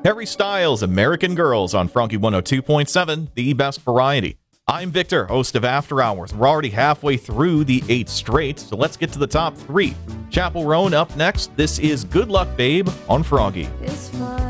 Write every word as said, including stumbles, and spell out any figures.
Harry Styles, American Girls on Froggy one oh two point seven, the best variety. I'm Victor, host of After Hours. We're already halfway through the eight straight, so let's get to the top three. Chapel Roan up next. This is Good Luck Babe on Froggy. It's fine.